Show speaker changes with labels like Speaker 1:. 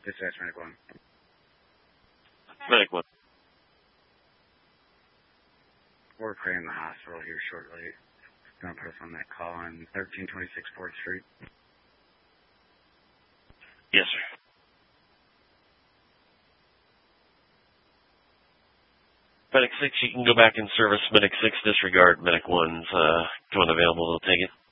Speaker 1: Dispatch Medic 1.
Speaker 2: Medic 1.
Speaker 1: We're clearing the hospital here shortly. Gonna put us on that call on 1326 4th Street.
Speaker 2: Yes, sir. Medic 6, you can go back in service. Medic 6, disregard. Medic 1's come unavailable. They'll take it.